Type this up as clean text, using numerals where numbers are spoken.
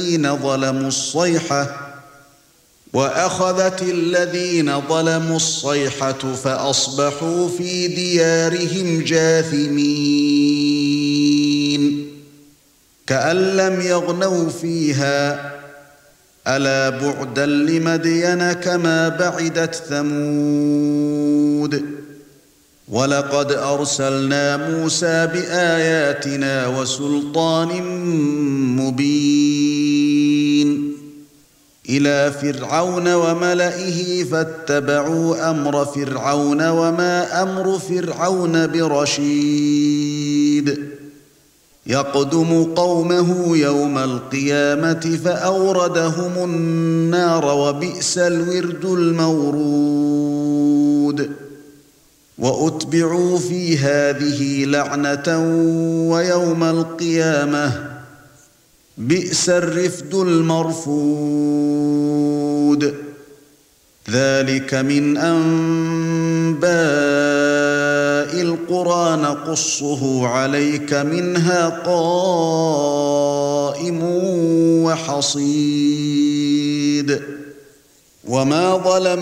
ظلموا الصيحة وأخذت الذين ظلموا الصيحة فأصبحوا في ديارهم جاثمين كأن لم يغنوا فيها ألا بعدا لمدين كما بعدت ثمود ولقد أرسلنا موسى بآياتنا وسلطان مبين إلى فرعون وملئه فاتبعوا أمر فرعون وما أمر فرعون برشيد يقدم قومه يوم القيامة فأوردهم النار وبئس الورد المورود وأتبعوا في هذه لعنة ويوم القيامة بئس الرفد المرفود ذلك من أنباء القرى نقصه عليك منها قائم وحصيد وما ظلم